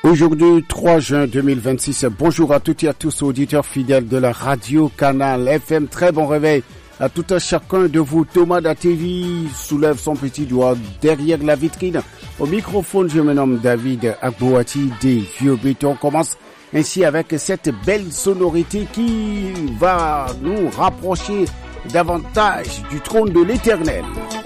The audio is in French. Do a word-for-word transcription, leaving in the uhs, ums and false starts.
Aujourd'hui, trois juin deux mille vingt-six, bonjour à toutes et à tous, auditeurs fidèles de la radio Canal F M. Très bon réveil à tout un chacun de vous. Thomas Datévi soulève son petit doigt derrière la vitrine. Au microphone, je me nomme David Agbouati des Vieux Bétons. On commence ainsi avec cette belle sonorité qui va nous rapprocher davantage du trône de l'Éternel.